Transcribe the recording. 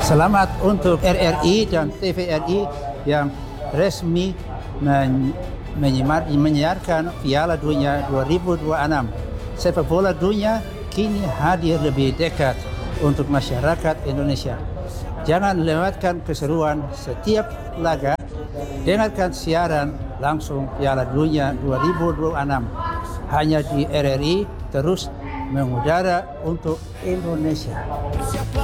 Selamat untuk RRI dan TVRI yang resmi menyiarkan Piala Dunia 2026. Sepak bola dunia kini hadir lebih dekat untuk masyarakat Indonesia. Jangan lewatkan keseruan setiap laga. Dengarkan siaran langsung Piala Dunia 2026 hanya di RRI, terus mengudara untuk Indonesia.